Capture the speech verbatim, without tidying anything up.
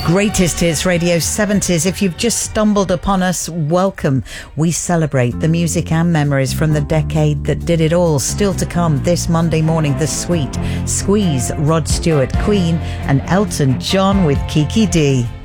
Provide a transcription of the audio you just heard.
Greatest Hits Radio seventies. If you've just stumbled upon us, welcome. We celebrate the music and memories from the decade that did it all. Still to come this Monday morning, The Sweet, Squeeze, Rod Stewart, Queen, and Elton John with Kiki D.